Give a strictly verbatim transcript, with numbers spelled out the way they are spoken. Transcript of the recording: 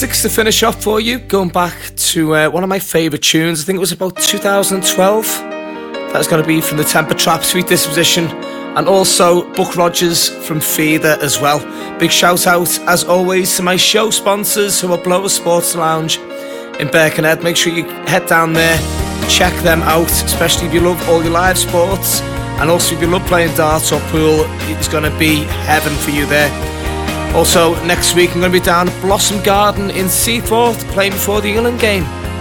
classics to finish off for you, going back to uh, one of my favourite tunes. I think it was about two thousand twelve. That's going to be from the Temper Trap, Sweet Disposition, and also Buck Rogers from Feeder as well. Big shout out, as always, to my show sponsors who are Blower Sports Lounge in Birkenhead. Make sure you head down there, check them out, especially if you love all your live sports, and also if you love playing darts or pool, it's going to be heaven for you there. Also, next week I'm going to be down at Blossom Garden in Seaforth playing before the England game.